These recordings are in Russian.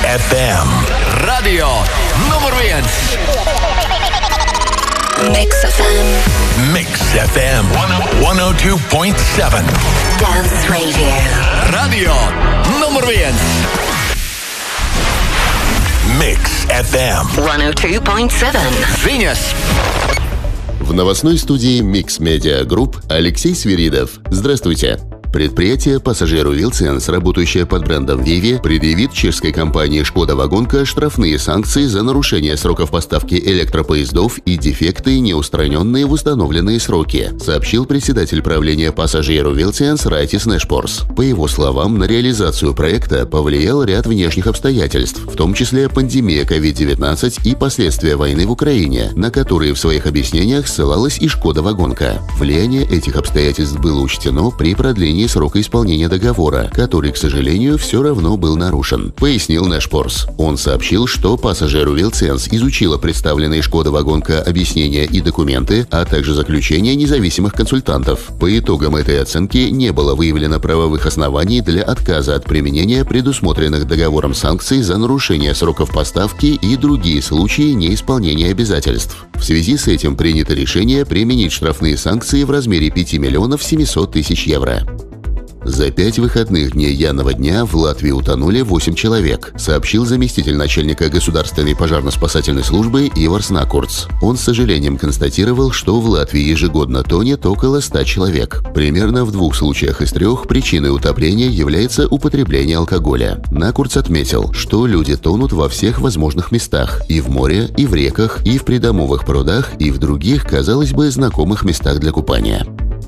FM. Radio nummer 1. Mix FM. Mix FM 102.7. Dance Radio. Radio nummer 1. Mix FM 102.7. Venus. В новостной студии Mix Media Group Алексей Свиридов. Здравствуйте. Предприятие «Пассажиру Вилсенс», работающее под брендом «Виви», предъявит чешской компании «Шкода Вагонка» штрафные санкции за нарушение сроков поставки электропоездов и дефекты, не устраненные в установленные сроки, сообщил председатель правления «Пассажиру Вилсенс» Райтис Нешпорс. По его словам, на реализацию проекта повлиял ряд внешних обстоятельств, в том числе пандемия COVID-19 и последствия войны в Украине, на которые в своих объяснениях ссылалась и «Шкода Вагонка». Влияние этих обстоятельств было учтено при продлении срока исполнения договора, который, к сожалению, все равно был нарушен, пояснил Нешпорс. Он сообщил, что «Пассажиру Вилсенс» изучила представленные «Шкода Вагонка» объяснения и документы, а также заключения независимых консультантов. По итогам этой оценки не было выявлено правовых оснований для отказа от применения предусмотренных договором санкций за нарушение сроков поставки и другие случаи неисполнения обязательств. В связи с этим принято решение применить штрафные санкции в размере 5 миллионов 700 тысяч евро. За 5 выходных дней Янного дня в Латвии утонули 8 человек, сообщил заместитель начальника Государственной пожарно-спасательной службы Иварс Накурц. Он с сожалением констатировал, что в Латвии ежегодно тонет около 100 человек. Примерно в 2 случаях из 3 причиной утопления является употребление алкоголя. Накурц отметил, что люди тонут во всех возможных местах – и в море, и в реках, и в придомовых прудах, и в других, казалось бы, знакомых местах для купания.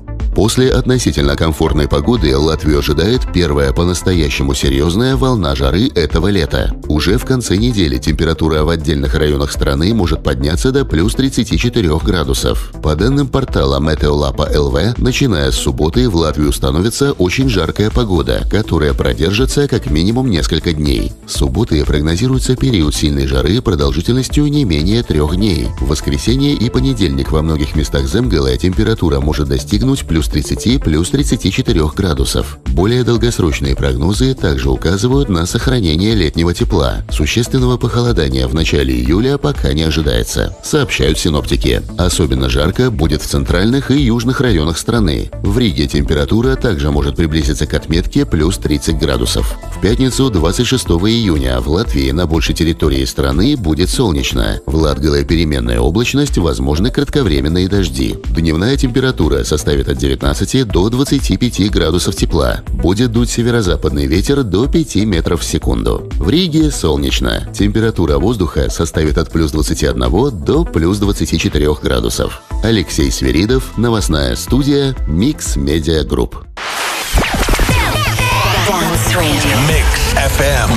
После относительно комфортной погоды Латвию ожидает первая по-настоящему серьезная волна жары этого лета. Уже в конце недели температура в отдельных районах страны может подняться до плюс 34 градусов. По данным портала Meteolapa LV, начиная с субботы в Латвию становится очень жаркая погода, которая продержится как минимум несколько дней. С субботы прогнозируется период сильной жары продолжительностью не менее 3 дней. В воскресенье и понедельник во многих местах Земгала температура может достигнуть плюс 30, плюс 34 градусов. Более долгосрочные прогнозы также указывают на сохранение летнего тепла. Существенного похолодания в начале июля пока не ожидается, сообщают синоптики. Особенно жарко будет в центральных и южных районах страны. В Риге температура также может приблизиться к отметке плюс 30 градусов. В пятницу 26 июня в Латвии на большей территории страны будет солнечно. В Латгале переменная облачность, возможны кратковременные дожди. Дневная температура составит от 19 до 25 градусов тепла. Будет дуть северо-западный ветер до 5 метров в секунду. В Риге солнечно. Температура воздуха составит от плюс 21 до плюс 24 градусов. Алексей Свиридов, новостная студия Mix Media Group. Mix FM